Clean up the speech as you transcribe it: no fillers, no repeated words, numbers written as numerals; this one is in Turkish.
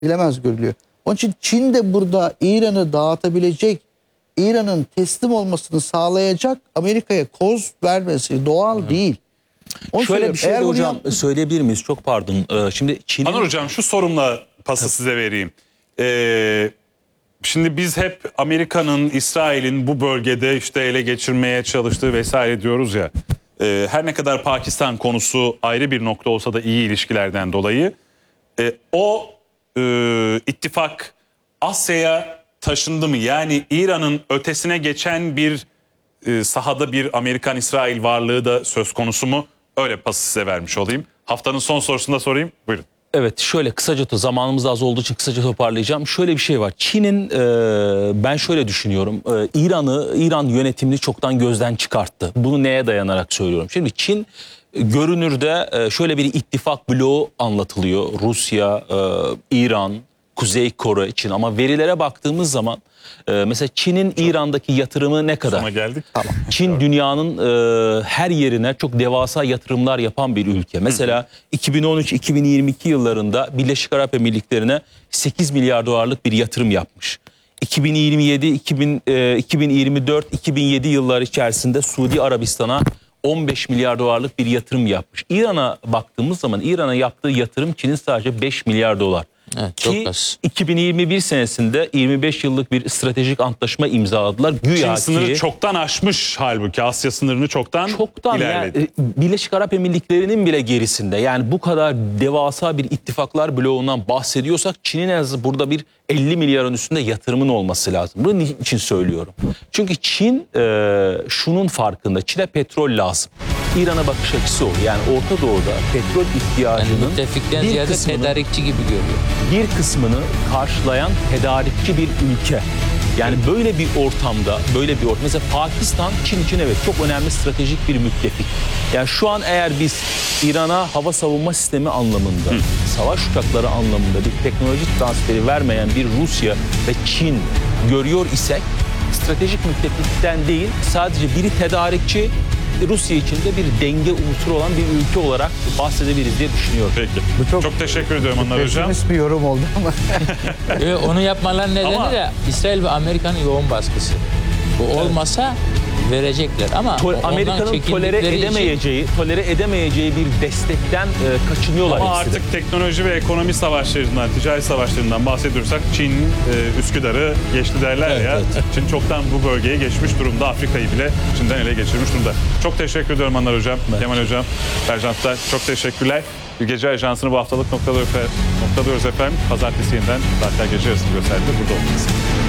bilemez görülüyor. Onun için Çin de burada İran'ı dağıtabilecek, İran'ın teslim olmasını sağlayacak Amerika'ya koz vermesi doğal değil. Onu Şöyle bir şey de eğer hocam söyleyebilir miyiz? Çok pardon. Şimdi Çin'in... Anur hocam şu sorumla pası size vereyim. Şimdi biz hep Amerika'nın, İsrail'in bu bölgede işte ele geçirmeye çalıştığı vesaire diyoruz ya. Her ne kadar Pakistan konusu ayrı bir nokta olsa da iyi ilişkilerden dolayı o ittifak Asya'ya taşındı mı? Yani İran'ın ötesine geçen bir sahada bir Amerikan-İsrail varlığı da söz konusu mu? Öyle pası size vermiş olayım. Haftanın son sorusunu da sorayım. Buyurun. Evet, şöyle kısaca zamanımız az olduğu için kısaca toparlayacağım. Şöyle bir şey var. Çin'in ben şöyle düşünüyorum. İran yönetimini çoktan gözden çıkarttı. Bunu neye dayanarak söylüyorum? Şimdi Çin görünürde şöyle bir ittifak bloğu anlatılıyor. Rusya, İran, Kuzey Kore için, ama verilere baktığımız zaman mesela Çin'in İran'daki yatırımı ne kadar? Sona geldik. Tamam. Çin dünyanın her yerine çok devasa yatırımlar yapan bir ülke. Mesela 2013-2022 yıllarında Birleşik Arap Emirlikleri'ne 8 milyar dolarlık bir yatırım yapmış. 2027, 2024, 2007 yılları içerisinde Suudi Arabistan'a 15 milyar dolarlık bir yatırım yapmış. İran'a baktığımız zaman İran'a yaptığı yatırım Çin'in sadece 5 milyar dolar. Evet, Ki çok az. 2021 senesinde 25 yıllık bir stratejik antlaşma imzaladılar. Güya Çin sınırı ki çoktan aşmış, halbuki Asya sınırını çoktan ilerledi. yani, Birleşik Arap Emirlikleri'nin bile gerisinde. Yani bu kadar devasa bir ittifaklar bloğundan bahsediyorsak Çin'in en az burada bir 50 milyarın üstünde yatırımın olması lazım. Bunun için söylüyorum. Çünkü Çin şunun farkında. Çin'e petrol lazım. İran'a bakış açısı o. Yani Orta Doğu'da petrol ihtiyacının Yani müttefikten ziyade tedarikçi gibi görüyor. bir kısmını karşılayan tedarikçi bir ülke. Yani böyle bir ortamda, mesela Pakistan Çin için evet çok önemli stratejik bir müttefik. Yani şu an eğer biz İran'a hava savunma sistemi anlamında, savaş uçakları anlamında bir teknoloji transferi vermeyen bir Rusya ve Çin görüyor isek, stratejik müttefikten değil, sadece biri tedarikçi, Rusya içinde bir denge unsuru olan bir ülke olarak bahsedebiliriz diye düşünüyorum. Peki. Bu Çok teşekkür ediyorum Anur hocam. pesimist bir yorum oldu ama. Onu yapmaların nedeni Ama- de İsrail ve Amerika'nın yoğun baskısı. Bu olmasa verecekler ama ondan Amerika'nın tolere edemeyeceği bir destekten kaçınıyorlar. Ama hepsi de. artık teknoloji ve ekonomi savaşlarından, ticaret savaşlarından bahsediyorsak Çin Üsküdar'ı geçti derler ya. Evet. Çin çoktan bu bölgeye geçmiş durumda. Afrika'yı bile Çin'den ele geçirmiş durumda. Çok teşekkür ediyorum Anur hocam, Kemal hocam, Ercan Tutar. Çok teşekkürler. Bir Gece Ajansı'nı bu haftalık noktalıyoruz efendim. Pazartesi yeniden saatler gece yarısı gösterdi. Burada olacağız.